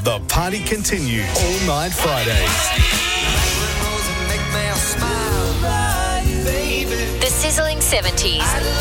the party continues all night Fridays. The sizzling 70s.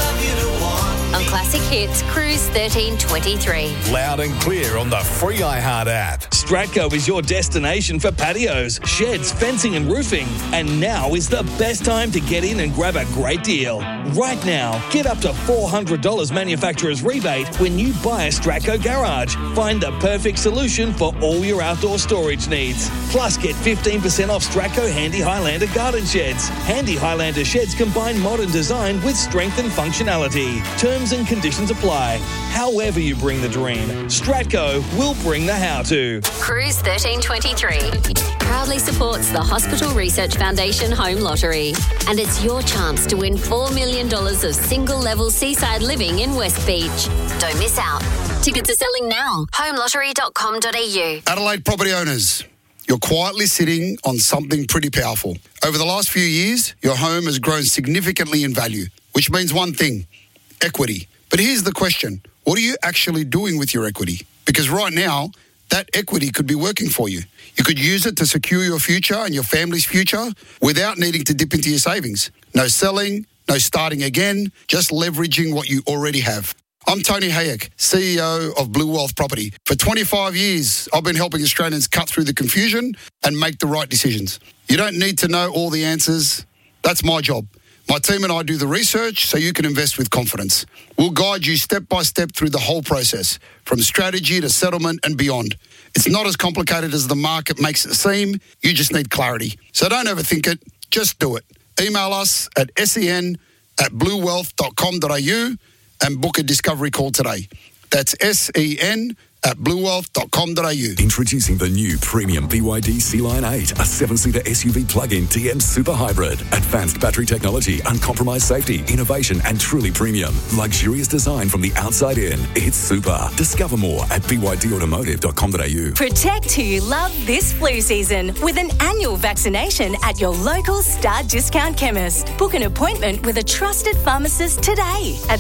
On Classic Hits, Cruise 1323. Loud and clear on the free iHeart app. Stratco is your destination for patios, sheds, fencing and roofing. And now is the best time to get in and grab a great deal. Right now, get up to $400 manufacturer's rebate when you buy a Stratco garage. Find the perfect solution for all your outdoor storage needs. Plus, get 15% off Stratco Handy Highlander garden sheds. Handy Highlander sheds combine modern design with strength and functionality. Terms and conditions apply. However you bring the dream, Stratco will bring the how-to. Cruise 1323 proudly supports the Hospital Research Foundation Home Lottery. And it's your chance to win $4 million of single-level seaside living in West Beach. Don't miss out. Tickets are selling now. homelottery.com.au. Adelaide property owners, you're quietly sitting on something pretty powerful. Over the last few years, your home has grown significantly in value, which means one thing: equity. But here's the question: what are you actually doing with your equity? Because right now, that equity could be working for you. You could use it to secure your future and your family's future without needing to dip into your savings. No selling, no starting again, just leveraging what you already have. I'm Tony Hayek, CEO of Blue Wealth Property. For 25 years, I've been helping Australians cut through the confusion and make the right decisions. You don't need to know all the answers. That's my job. My team and I do the research so you can invest with confidence. We'll guide you step by step through the whole process, from strategy to settlement and beyond. It's not as complicated as the market makes it seem. You just need clarity. So don't overthink it. Just do it. Email us at sen@bluewealth.com.au and book a discovery call today. That's sen@bluewealth.com.au. Introducing the new premium BYD Sea-Line 8, a 7-seater SUV plug-in TM Super Hybrid. Advanced battery technology, uncompromised safety, innovation and truly premium. Luxurious design from the outside in. It's super. Discover more at bydautomotive.com.au. Protect who you love this flu season with an annual vaccination at your local Star Discount Chemist. Book an appointment with a trusted pharmacist today at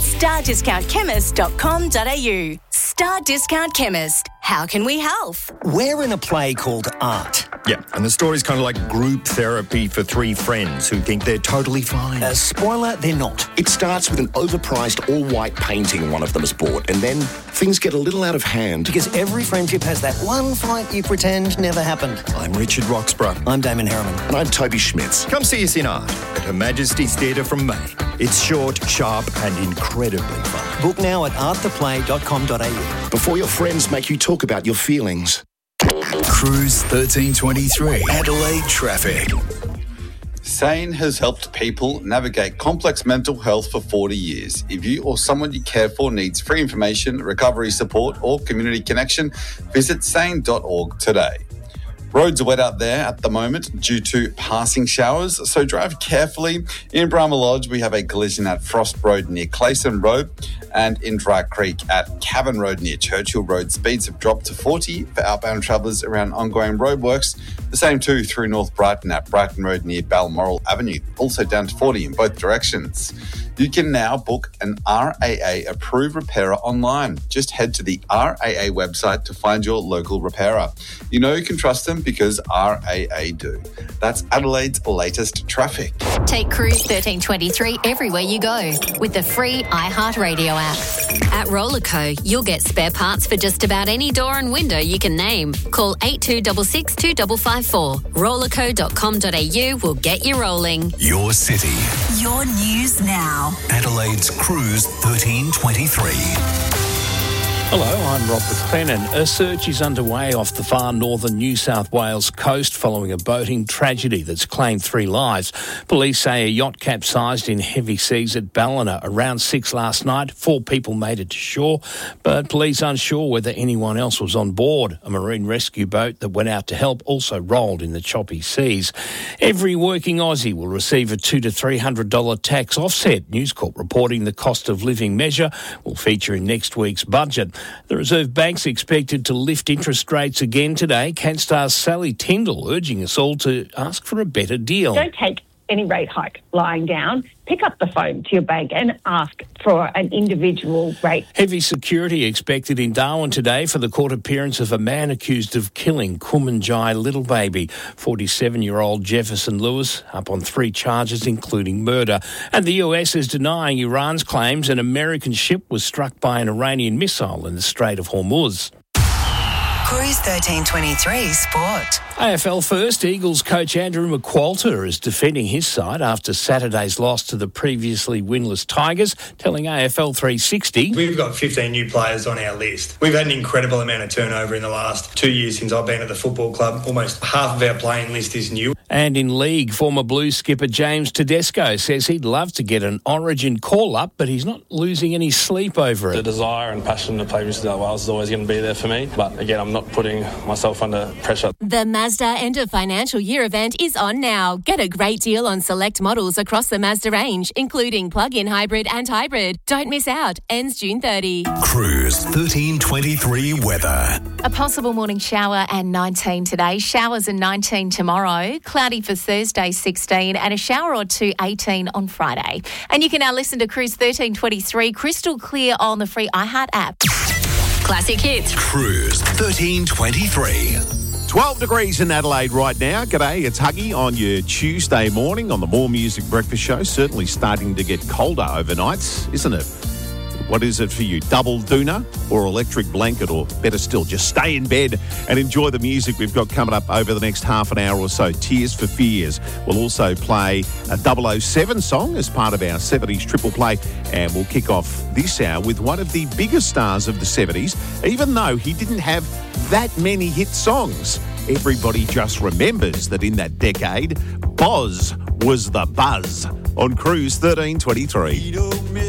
stardiscountchemist.com.au. Star Discount Chemist. How can we help? We're in a play called Art. Yeah, and the story's kind of like group therapy for three friends who think they're totally fine. Spoiler, they're not. It starts with an overpriced all-white painting one of them has bought, and then things get a little out of hand. Because every friendship has that one fight you pretend never happened. I'm Richard Roxburgh. I'm Damon Harriman. And I'm Toby Schmitz. Come see us in Art at Her Majesty's Theatre from May. It's short, sharp and incredibly fun. Book now at arttheplay.com.au. Before your friends make you talk about your feelings. Cruise 1323. Adelaide traffic. SANE has helped people navigate complex mental health for 40 years. If you or someone you care for needs free information, recovery support or community connection, visit sane.org today. Roads are wet out there at the moment due to passing showers, so drive carefully. In Brahma Lodge, we have a collision at Frost Road near Clayson Road, and in Dry Creek at Cavan Road near Churchill Road. Speeds have dropped to 40 for outbound travellers around ongoing roadworks. The same too through North Brighton at Brighton Road near Balmoral Avenue, also down to 40 in both directions. You can now book an RAA approved repairer online. Just head to the RAA website to find your local repairer. You know you can trust them because RAA do. That's Adelaide's latest traffic. Take Cruise 1323 everywhere you go with the free iHeartRadio app. At Rollerco, you'll get spare parts for just about any door and window you can name. Call 8266 2554. Rollerco.com.au will get you rolling. Your city. Your news now. Adelaide's Cruise 1323. Hello, I'm Rob McLennan. A search is underway off the far northern New South Wales coast following a boating tragedy that's claimed 3 lives. Police say a yacht capsized in heavy seas at Ballina around 6 last night. 4 people made it to shore, but police unsure whether anyone else was on board. A marine rescue boat that went out to help also rolled in the choppy seas. Every working Aussie will receive a $200 to $300 tax offset. News Corp reporting the cost of living measure will feature in next week's budget. The Reserve Bank's expected to lift interest rates again today. CanStar's Sally Tyndall urging us all to ask for a better deal. Don't take any rate hike lying down, pick up the phone to your bank and ask for an individual rate. Heavy security expected in Darwin today for the court appearance of a man accused of killing Kumanjai little baby. 47-year-old Jefferson Lewis up on 3 charges, including murder. And the US is denying Iran's claims an American ship was struck by an Iranian missile in the Strait of Hormuz. Cruise 1323 Sport. AFL first, Eagles coach Andrew McQualter is defending his side after Saturday's loss to the previously winless Tigers, telling AFL 360... We've got 15 new players on our list. We've had an incredible amount of turnover in the last 2 years since I've been at the football club. Almost half of our playing list is new. And in league, former Blues skipper James Tedesco says he'd love to get an Origin call-up, but he's not losing any sleep over it. The desire and passion to play New South Wales is always going to be there for me. But again, I'm not putting myself under pressure. The Mazda End of Financial Year event is on now. Get a great deal on select models across the Mazda range, including plug-in hybrid and hybrid. Don't miss out. Ends June 30. Cruise 1323 weather. A possible morning shower and 19 today. Showers and 19 tomorrow. Cloudy for Thursday, 16, and a shower or two, 18 on Friday. And you can now listen to Cruise 1323 crystal clear on the free iHeart app. Classic hits. Cruise 1323. 12 degrees in Adelaide right now. G'day, it's Huggy on your Tuesday morning on the More Music Breakfast Show. Certainly starting to get colder overnights, isn't it? What is it for you? Double doona or electric blanket, or better still, just stay in bed and enjoy the music we've got coming up over the next half an hour or so. Tears for Fears. We'll also play a 007 song as part of our 70s triple play, and we'll kick off this hour with one of the biggest stars of the 70s, even though he didn't have that many hit songs. Everybody just remembers that in that decade, Boz was the buzz on Cruise 1323.